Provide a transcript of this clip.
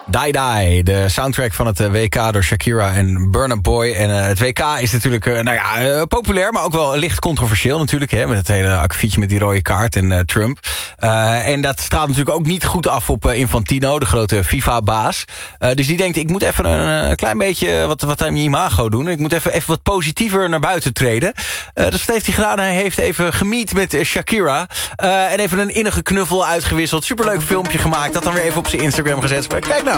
Die Die, de soundtrack van het WK door Shakira en Burna Boy. En het WK is natuurlijk populair, maar ook wel licht controversieel natuurlijk. Hè, met het hele akkefietje met die rode kaart en Trump. En dat straalt natuurlijk ook niet goed af op Infantino, de grote FIFA-baas. Dus die denkt, ik moet even een klein beetje wat aan je imago doen. Ik moet even wat positiever naar buiten treden. Dus wat heeft hij gedaan? Hij heeft even gemiet met Shakira. En even een innige knuffel uitgewisseld. Superleuk filmpje gemaakt. Dat dan weer even op zijn Instagram gezet. Kijk nou.